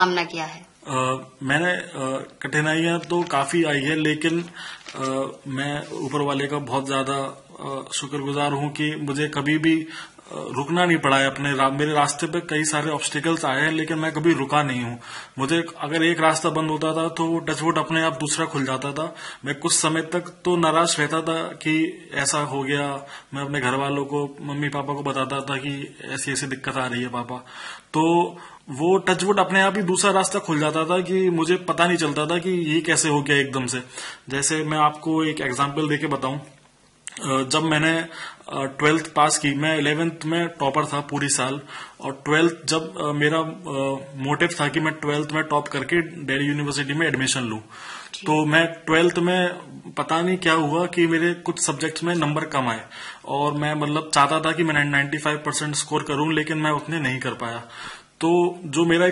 सामना किया है? मैंने कठिनाइयां तो काफी आई है, लेकिन मैं ऊपर वाले का बहुत ज्यादा शुक्रगुजार हूं कि मुझे कभी भी रुकना नहीं पड़ा है। मेरे रास्ते पे कई सारे ऑब्स्टिकल्स आए हैं, लेकिन मैं कभी रुका नहीं हूं। मुझे अगर एक रास्ता बंद होता था तो टचवुड अपने आप दूसरा खुल जाता था। मैं कुछ समय तक तो नाराज रहता था कि ऐसा हो गया। मैं अपने घर वालों को, मम्मी पापा को बताता था कि ऐसी ऐसी दिक्कत आ रही है पापा। तो वो टचवुड अपने आप ही दूसरा रास्ता खुल जाता था कि मुझे पता नहीं चलता था कि ये कैसे हो गया एकदम से। जैसे मैं आपको एक एग्जांपल देके बताऊं, जब मैंने 12th पास की, मैं 11th में टॉपर था पूरी साल, और 12th जब मेरा मोटिव था कि मैं 12th में टॉप करके दिल्ली यूनिवर्सिटी में एडमिशन लूं। तो मैं 12th में पता नहीं क्या हुआ कि मेरे कुछ सब्जेक्ट्स में नंबर कम आए, और मैं चाहता था कि मैं 95% स्कोर करूं, लेकिन मैं उतने नहीं कर पाया। तो जो मेरा